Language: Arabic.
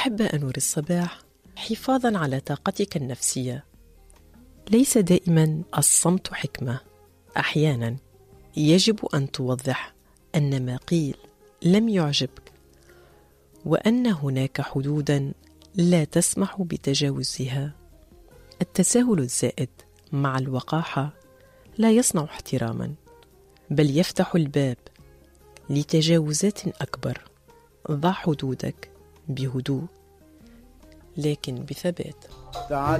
أحب أنور الصباح حفاظاً على طاقتك النفسية. ليس دائماً الصمت حكمة، أحياناً يجب أن توضح أن ما قيل لم يعجبك، وأن هناك حدوداً لا تسمح بتجاوزها. التساهل الزائد مع الوقاحة لا يصنع احتراماً، بل يفتح الباب لتجاوزات أكبر. ضع حدودك بهدوء لكن بثبات.